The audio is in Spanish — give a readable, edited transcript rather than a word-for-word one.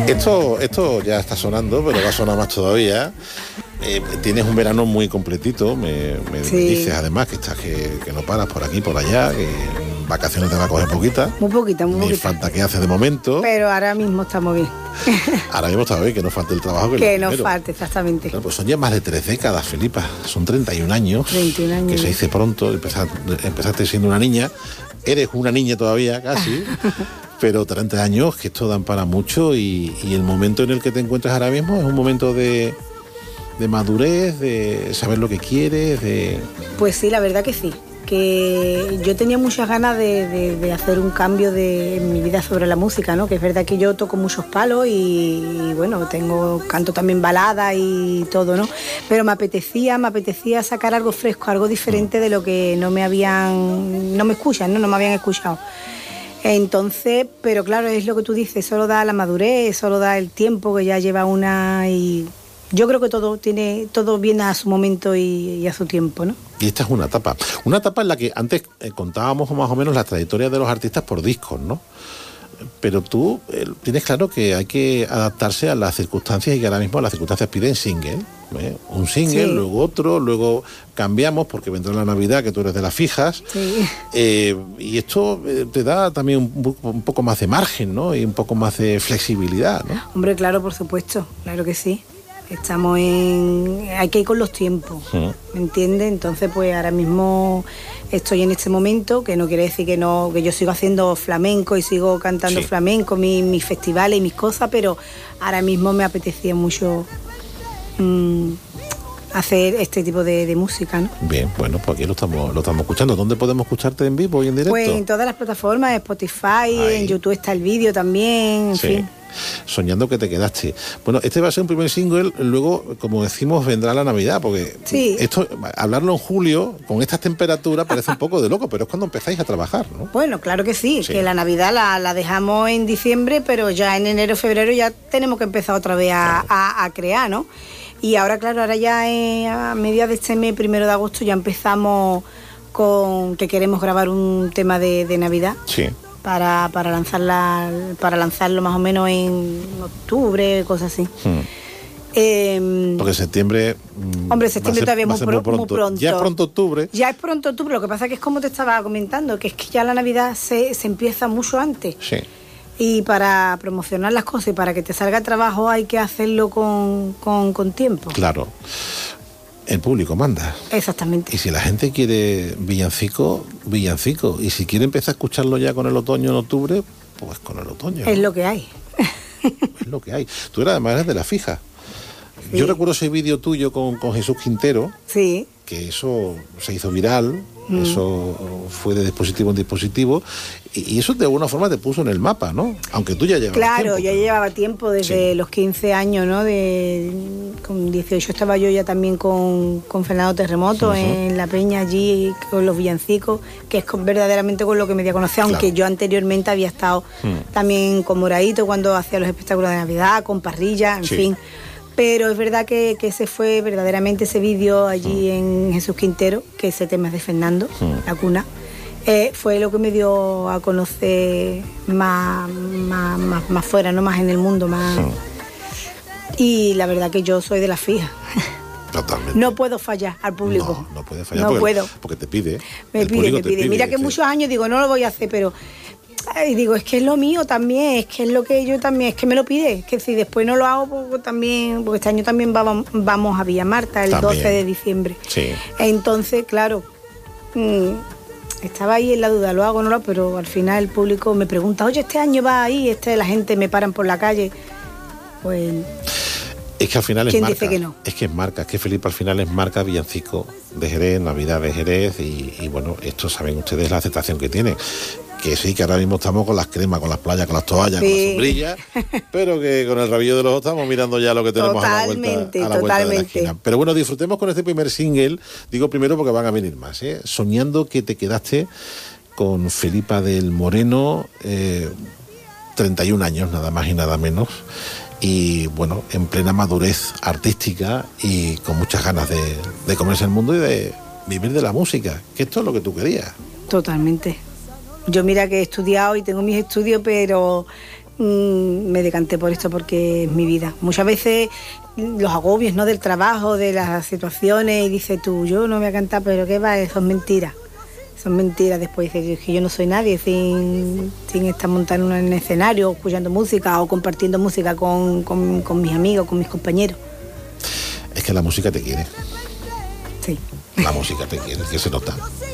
Esto ya está sonando, pero va a sonar más todavía. Tienes un verano muy completito, me dices además que no paras por aquí, por allá, que vacaciones te va a coger poquitas. Muy poquita. Ni falta que hace de momento. Pero ahora mismo estamos bien. Ahora mismo está bien, que no falte el trabajo. Que no falte, exactamente. Claro, pues son ya más de 3 décadas, Felipa. Son 31 años. 31 años. Que se dice pronto. Empezaste siendo una niña. Eres una niña todavía, casi. Pero 30 años, que esto dan para mucho. Y el momento en el que te encuentras ahora mismo es un momento de madurez, de saber lo que quieres, de... Pues sí, la verdad que sí. Que yo tenía muchas ganas de hacer un cambio en mi vida sobre la música, ¿no? Que es verdad que yo toco muchos palos y bueno, canto también baladas y todo, ¿no? Pero me apetecía sacar algo fresco, algo diferente de lo que no me escuchan, ¿no? No me habían escuchado. Entonces, pero claro, es lo que tú dices, solo da la madurez, solo da el tiempo que ya lleva una y... Yo creo que todo viene a su momento y a su tiempo, ¿no? Y esta es una etapa en la que antes contábamos más o menos la trayectoria de los artistas por discos, ¿no? Pero tú tienes claro que hay que adaptarse a las circunstancias y que ahora mismo las circunstancias piden single, ¿eh? Un single, sí. Luego otro, luego cambiamos porque vendrá la Navidad, que tú eres de las fijas, sí. Y esto te da también un poco más de margen, ¿no? Y un poco más de flexibilidad, ¿no? Hombre, claro, por supuesto, claro que sí. Hay que ir con los tiempos, ¿me entiendes? Entonces, pues ahora mismo estoy en este momento, que no quiere decir que yo sigo haciendo flamenco y sigo cantando flamenco, mis festivales y mis cosas, pero ahora mismo me apetecía mucho hacer este tipo de música, ¿no? Bien, bueno, pues aquí lo estamos escuchando. ¿Dónde podemos escucharte en vivo y en directo? Pues en todas las plataformas, Spotify, en YouTube está el vídeo también, en fin. Soñando que te quedaste. Bueno, este va a ser un primer single, luego, como decimos, vendrá la Navidad, porque esto, hablarlo en julio, con estas temperaturas, parece un poco de loco, pero es cuando empezáis a trabajar, ¿no? Bueno, claro que sí. Que la Navidad la dejamos en diciembre, pero ya en enero, febrero ya tenemos que empezar otra vez a crear, ¿no? Y ahora, claro, ya a mediados de este mes, 1 de agosto, ya empezamos con que queremos grabar un tema de Navidad. Sí. Para lanzarlo más o menos en octubre, cosas así. Porque septiembre... Hombre, septiembre todavía es muy pronto. Ya es pronto octubre. Ya es pronto octubre, lo que pasa que es como te estaba comentando, que es que ya la Navidad se empieza mucho antes. Sí. Y para promocionar las cosas y para que te salga trabajo hay que hacerlo con tiempo. Claro. El público manda. Exactamente. Y si la gente quiere villancico. Y si quiere empezar a escucharlo ya con el otoño en octubre, pues con el otoño. Es lo que hay. Es lo que hay. Tú además eres de la fija. Sí. Yo recuerdo ese vídeo tuyo con Jesús Quintero. Sí. Que eso se hizo viral. Eso fue de dispositivo en dispositivo. Y eso de alguna forma te puso en el mapa, ¿no? Aunque tú ya llevabas tiempo. Claro, ya llevaba tiempo desde los 15 años, ¿no? Con 18 estaba yo ya también con Fernando Terremoto en La Peña allí, con los villancicos, que es verdaderamente con lo que me di a conocer, aunque yo anteriormente había estado también con Moradito cuando hacía los espectáculos de Navidad, con Parrilla, en fin. Pero es verdad que ese fue verdaderamente ese vídeo allí en Jesús Quintero, que ese tema es de Fernando, La Cuna. Fue lo que me dio a conocer más fuera, no más en el mundo, más. Y la verdad que yo soy de la fija. Totalmente. No puedo fallar al público. No puedes fallar porque te pide. Me pide. Mira que muchos años digo, no lo voy a hacer, pero... Y digo, es que es lo mío también, es que es lo que yo también, es que me lo pide, es que si después no lo hago, pues también, porque este año también vamos a Villa Marta el 12 de diciembre. Sí. Entonces, claro, estaba ahí en la duda, lo hago o no lo hago, pero al final el público me pregunta, oye, este año va ahí, la gente me paran por la calle, pues... Es que al final ¿quién dice que no? Es que es marca, es que Felipe al final es marca villancico de Jerez, Navidad de Jerez y bueno, esto saben ustedes la aceptación que tiene. Que sí, que ahora mismo estamos con las cremas, con las playas, con las toallas, con las sombrillas, pero que con el rabillo del ojo estamos mirando ya lo que tenemos a la vuelta de la esquina. Pero bueno, disfrutemos con este primer single, digo primero porque van a venir más, Soñando que te quedaste con Felipa del Moreno, 31 años, nada más y nada menos, y bueno, en plena madurez artística y con muchas ganas de comerse el mundo y de vivir de la música, que esto es lo que tú querías. Totalmente. Yo mira que he estudiado y tengo mis estudios, pero me decanté por esto porque es mi vida. Muchas veces los agobios, ¿no?, del trabajo, de las situaciones, y dices tú, yo no voy a cantar, pero ¿qué va? Eso es mentira. Son mentiras. Después dices que yo no soy nadie sin estar montando en un escenario, escuchando música o compartiendo música con mis amigos, con mis compañeros. Es que la música te quiere. Sí. La música te quiere, que se nota.